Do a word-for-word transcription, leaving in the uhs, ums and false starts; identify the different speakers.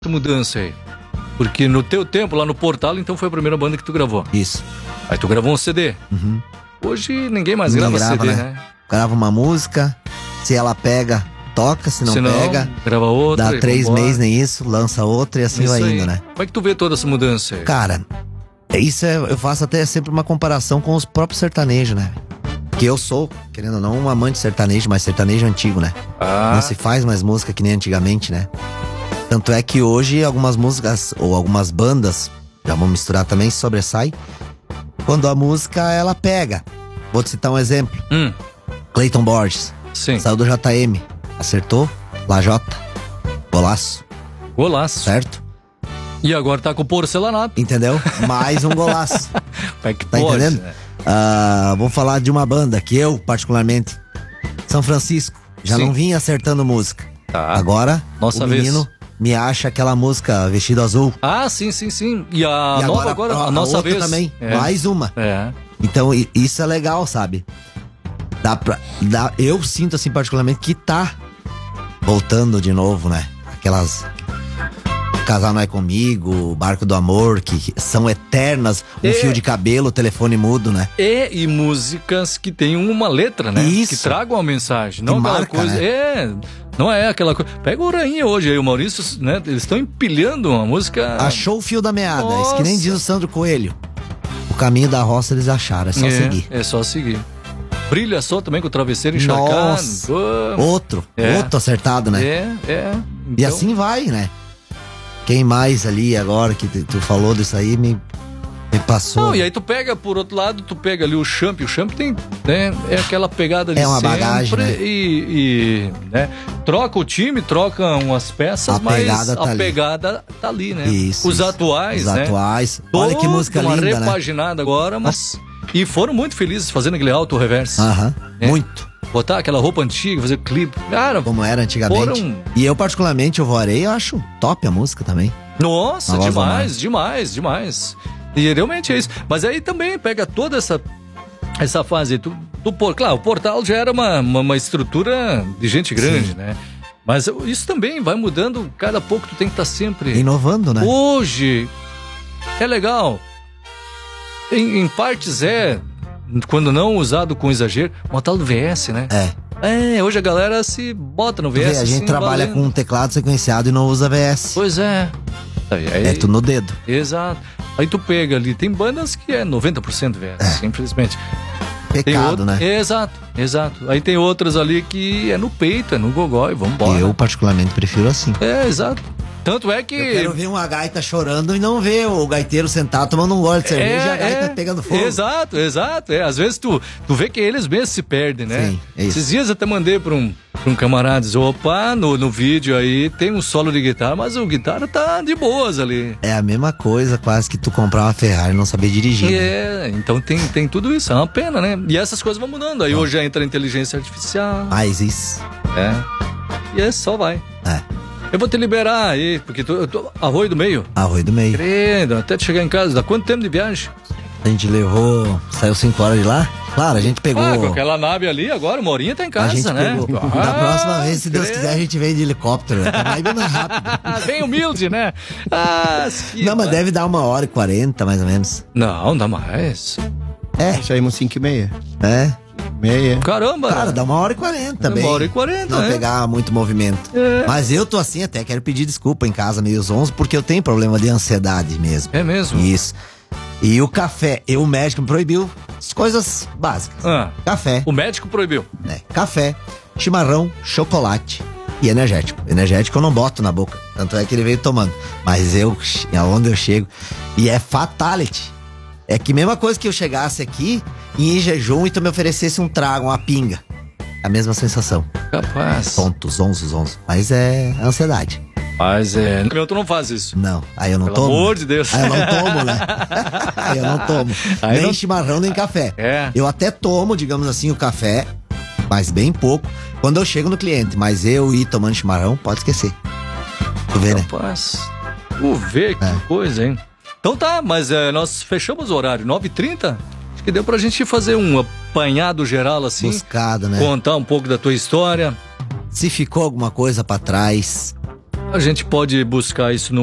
Speaker 1: mudança aí? Porque no teu tempo, lá no Portal, então foi a primeira banda que tu gravou.
Speaker 2: Isso.
Speaker 1: Aí tu gravou um C D.
Speaker 2: Uhum.
Speaker 1: Hoje ninguém mais
Speaker 2: Ninguém
Speaker 1: grava,
Speaker 2: grava,
Speaker 1: C D,
Speaker 2: né?
Speaker 1: né?
Speaker 2: Grava uma música, se ela pega, toca, se não,
Speaker 1: Se não
Speaker 2: pega,
Speaker 1: grava outra.
Speaker 2: dá três meses nem isso, lança outra e assim
Speaker 1: Isso
Speaker 2: vai
Speaker 1: aí.
Speaker 2: indo, né?
Speaker 1: Como é que tu vê toda essa mudança aí?
Speaker 2: Cara, isso é, eu faço até sempre uma comparação com os próprios sertanejos, né? Que eu sou, querendo ou não, um amante de sertanejo, mas sertanejo antigo, né?
Speaker 1: Ah.
Speaker 2: Não se faz mais música que nem antigamente, né? Tanto é que hoje algumas músicas ou algumas bandas, já vamos misturar também, sobressai quando a música ela pega. Vou te citar um exemplo.
Speaker 1: Hum.
Speaker 2: Clayton Borges.
Speaker 1: Sim.
Speaker 2: Saiu do J M. Acertou. Lajota. Golaço.
Speaker 1: Golaço.
Speaker 2: Certo?
Speaker 1: E agora tá com porcelanato.
Speaker 2: Entendeu? Mais um golaço.
Speaker 1: É que
Speaker 2: Tá
Speaker 1: pode,
Speaker 2: entendendo?
Speaker 1: né?
Speaker 2: Ah, vamos falar de uma banda que eu, particularmente, São Francisco, já
Speaker 1: Sim.
Speaker 2: não vinha acertando música.
Speaker 1: Tá.
Speaker 2: Agora,
Speaker 1: Nossa
Speaker 2: o menino
Speaker 1: vez.
Speaker 2: me acha aquela música Vestido Azul.
Speaker 1: Ah, sim, sim, sim. E a
Speaker 2: e
Speaker 1: nova agora, a,
Speaker 2: a
Speaker 1: nossa
Speaker 2: outra
Speaker 1: vez.
Speaker 2: também.
Speaker 1: É.
Speaker 2: Mais uma.
Speaker 1: É.
Speaker 2: Então, i- isso é legal, sabe? Dá pra, dá, eu sinto, assim, particularmente, que tá voltando de novo, né? Aquelas... Casar Não É Comigo, Barco do Amor, que são eternas. Um
Speaker 1: É.
Speaker 2: fio de cabelo, telefone mudo, né?
Speaker 1: E, e músicas que tenham uma letra, né?
Speaker 2: Isso.
Speaker 1: Que tragam uma mensagem. Não
Speaker 2: Que
Speaker 1: aquela
Speaker 2: marca,
Speaker 1: coisa.
Speaker 2: né?
Speaker 1: É. Não é aquela coisa. Pega o Rainha hoje aí, o Maurício, né? Eles estão empilhando uma música.
Speaker 2: Achou o fio da meada.
Speaker 1: Nossa.
Speaker 2: Isso que nem diz o Sandro Coelho. O caminho da roça eles acharam, é só
Speaker 1: é,
Speaker 2: seguir.
Speaker 1: É só seguir. Brilha só também com o travesseiro encharcado.
Speaker 2: Nossa.
Speaker 1: Pô.
Speaker 2: Outro,
Speaker 1: É.
Speaker 2: outro acertado, né?
Speaker 1: É, é.
Speaker 2: E
Speaker 1: Então,
Speaker 2: assim vai, né? Quem mais ali agora que tu tu falou disso aí me, me passou.
Speaker 1: Não, e aí tu pega, por outro lado, tu pega ali o Champ. O Champ tem, né, é aquela pegada de
Speaker 2: É uma
Speaker 1: sempre
Speaker 2: bagagem, né?
Speaker 1: e, e, né, troca o time, troca umas peças,
Speaker 2: A
Speaker 1: mas
Speaker 2: pegada tá
Speaker 1: a
Speaker 2: ali.
Speaker 1: pegada tá ali, né?
Speaker 2: Isso,
Speaker 1: Os
Speaker 2: isso.
Speaker 1: atuais,
Speaker 2: Os
Speaker 1: né?
Speaker 2: atuais. Olha que
Speaker 1: Toda
Speaker 2: música
Speaker 1: uma
Speaker 2: linda, né?
Speaker 1: repaginada agora, mas... E foram muito felizes fazendo aquele auto reverse.
Speaker 2: Aham,
Speaker 1: É.
Speaker 2: muito.
Speaker 1: Botar aquela roupa antiga, fazer clipe. Cara,
Speaker 2: Como era antigamente.
Speaker 1: Foram-
Speaker 2: E eu, particularmente, eu voarei, eu acho top a música também.
Speaker 1: nossa,
Speaker 2: A voz do
Speaker 1: demais,
Speaker 2: mar.
Speaker 1: demais, demais. E realmente é isso. Mas aí também pega toda essa essa fase do, do por, claro, o Portal já era uma, uma, uma estrutura de gente grande,
Speaker 2: Sim.
Speaker 1: né? Mas isso também vai mudando, cada pouco tu tem que estar sempre
Speaker 2: Inovando, né?
Speaker 1: hoje é legal. Em, em partes é, quando não usado com exagero, uma tal do V S, né?
Speaker 2: É.
Speaker 1: É, hoje a galera se bota no
Speaker 2: Tu
Speaker 1: V
Speaker 2: vê,
Speaker 1: S.
Speaker 2: a gente
Speaker 1: assim,
Speaker 2: trabalha
Speaker 1: valendo.
Speaker 2: com um teclado sequenciado e não usa V S.
Speaker 1: Pois é. Aí- aí-
Speaker 2: É tu no dedo.
Speaker 1: Exato. Aí tu pega ali, tem bandas que é noventa por cento V S, infelizmente. Tem
Speaker 2: Pecado,
Speaker 1: outro-
Speaker 2: né?
Speaker 1: Exato, exato. Aí tem outras ali que é no peito, é no gogó e vambora.
Speaker 2: Eu, particularmente, prefiro assim.
Speaker 1: É, exato. Tanto é que...
Speaker 2: Eu quero ver uma gaita chorando e não ver o gaiteiro sentado tomando um gole de cerveja e a gaita pegando fogo.
Speaker 1: Exato, exato. É. Às vezes tu, tu vê que eles mesmos se perdem, né?
Speaker 2: Sim, é isso.
Speaker 1: Esses dias eu até mandei pra um, pra um camarada, dizer, opa, no, no vídeo aí tem um solo de guitarra, mas o guitarra tá de boas ali.
Speaker 2: É a mesma coisa quase que tu comprar uma Ferrari e não saber dirigir. né?
Speaker 1: É, então tem, tem tudo isso, é uma pena, né? E essas coisas vão mudando. Aí hoje já entra a inteligência artificial.
Speaker 2: Mas isso.
Speaker 1: É. E aí só vai.
Speaker 2: É.
Speaker 1: Eu vou te liberar aí, porque tu, eu tô arroio do meio.
Speaker 2: Arroio do meio.
Speaker 1: Credo, até te chegar em casa. Dá quanto tempo de viagem?
Speaker 2: A gente levou. Saiu cinco horas de lá? Claro, a gente pegou.
Speaker 1: Ah, com aquela nave ali, agora uma horinha tá em
Speaker 2: a
Speaker 1: casa,
Speaker 2: gente
Speaker 1: né?
Speaker 2: pegou.
Speaker 1: Ah,
Speaker 2: da próxima vez, se Deus
Speaker 1: credo.
Speaker 2: quiser, a gente vem de helicóptero. Tá mais bem mais rápido.
Speaker 1: Ah, bem humilde, né? Ah, que
Speaker 2: Não, mas
Speaker 1: ba-
Speaker 2: deve dar uma hora e quarenta, mais ou menos.
Speaker 1: Não, dá mais.
Speaker 2: É,
Speaker 3: Saímos cinco e meia.
Speaker 2: é.
Speaker 3: Meia.
Speaker 1: Caramba!
Speaker 2: Cara, dá uma hora e quarenta
Speaker 1: Dá
Speaker 2: bem.
Speaker 1: uma hora e quarenta,
Speaker 2: Não
Speaker 1: né?
Speaker 2: pegar muito movimento.
Speaker 1: É.
Speaker 2: Mas eu tô assim, até quero pedir desculpa em casa, meio zonzo, porque eu tenho problema de ansiedade mesmo.
Speaker 1: É mesmo?
Speaker 2: Isso. E o café, eu, o médico me proibiu as coisas básicas.
Speaker 1: Ah,
Speaker 2: Café,
Speaker 1: o médico proibiu.
Speaker 2: né? Café, chimarrão, chocolate e energético. Energético eu não boto na boca, tanto é que ele veio tomando. Mas eu, aonde eu chego, e é fatality. É que mesma coisa que eu chegasse aqui em jejum e tu me oferecesse um trago, uma pinga. A mesma sensação.
Speaker 1: Capaz.
Speaker 2: Ponto, zonzo, zonzo. Mas é ansiedade.
Speaker 1: Mas é. Meu, tu não faz isso.
Speaker 2: Não, aí eu não
Speaker 1: Pelo
Speaker 2: tomo.
Speaker 1: amor de Deus.
Speaker 2: Aí eu não tomo, né? Aí eu não tomo.
Speaker 1: Aí
Speaker 2: nem
Speaker 1: não-
Speaker 2: chimarrão, nem café.
Speaker 1: É.
Speaker 2: Eu até tomo, digamos assim, o café, mas bem pouco, quando eu chego no cliente. Mas eu ir tomando chimarrão, pode esquecer. Tu vê, né?
Speaker 1: Rapaz, tu vê que
Speaker 2: É.
Speaker 1: coisa, hein? Então tá, mas é, nós fechamos o horário, nove e trinta. Acho que deu pra gente fazer um apanhado geral assim.
Speaker 2: Buscada, né?
Speaker 1: Contar um pouco da tua história.
Speaker 2: Se ficou alguma coisa pra trás,
Speaker 1: A gente pode buscar isso no